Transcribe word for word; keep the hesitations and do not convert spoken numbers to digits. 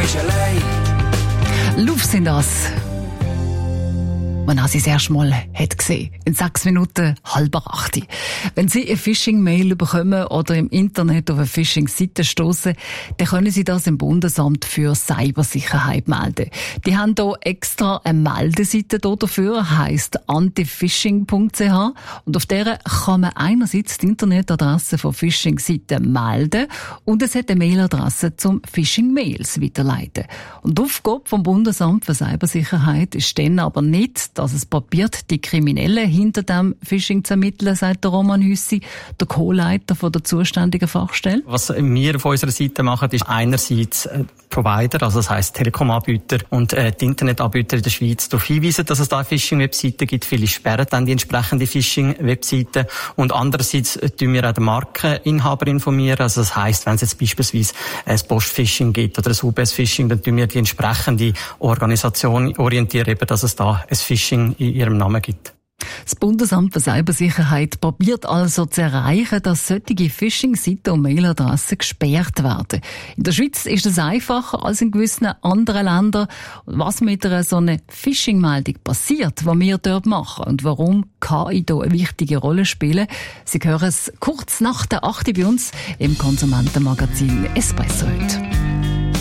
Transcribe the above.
ist allein. Luf sind das. Man hat sie das erste Mal hat gesehen. In sechs Minuten halb acht. Wenn Sie eine Phishing-Mail bekommen oder im Internet auf eine Phishing-Seite stoßen, dann können Sie das im Bundesamt für Cybersicherheit melden. Die haben hier extra eine Meldeseite dafür, heisst antifishing punkt c h. Und auf der kann man einerseits die Internetadresse von Phishing-Seiten melden und es hat eine Mailadresse zum Phishing-Mails weiterleiten. Und die Aufgabe vom Bundesamt für Cybersicherheit ist dann aber nicht, dass es probiert, die Kriminellen hinter dem Phishing zu ermitteln, sagt der Roman Hüssi, der Co-Leiter von der zuständigen Fachstelle. Was wir auf unserer Seite machen, ist einerseits äh, Provider, also das heisst Telekom-Anbieter und äh, die Internetanbieter in der Schweiz darauf hinweisen, dass es da Phishing-Webseiten gibt. Viele sperren dann die entsprechende Phishing-Webseite. Und andererseits äh, tun wir auch den Markeninhaber informieren. Also das heisst, wenn es jetzt beispielsweise ein Post-Phishing gibt oder ein U B S-Phishing, dann tun wir die entsprechende Organisation orientieren, eben, dass es da ein Phishing in ihrem Namen gibt. Das Bundesamt für Cybersicherheit probiert also zu erreichen, dass solche Phishing-Seiten und Mailadressen gesperrt werden. In der Schweiz ist es einfacher als in gewissen anderen Ländern. Was mit einer so einer Phishing-Meldung passiert, was wir dort machen und warum K I hier eine wichtige Rolle spielen, Sie hören es kurz nach der acht bei uns im Konsumentenmagazin Espresso heute.